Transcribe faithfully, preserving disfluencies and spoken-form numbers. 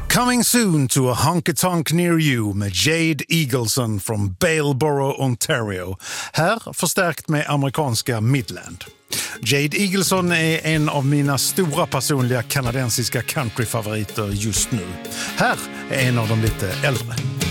Coming soon to a honky-tonk near you med Jade Eagleson från Baleborough, Ontario. Här förstärkt med amerikanska Midland. Jade Eagleson är en av mina stora personliga kanadensiska countryfavoriter just nu. Här är en av de lite äldre.